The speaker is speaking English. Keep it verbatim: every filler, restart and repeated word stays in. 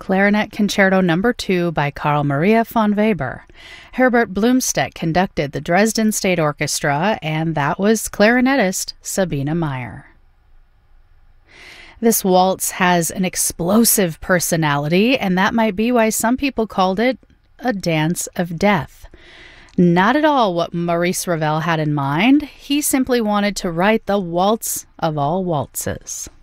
Clarinet Concerto Number two by Carl Maria von Weber. Herbert Blumstedt conducted the Dresden State Orchestra, and that was clarinetist Sabine Meyer. This waltz has an explosive personality, and that might be why some people called it a dance of death. Not at all what Maurice Ravel had in mind. He simply wanted to write the waltz of all waltzes.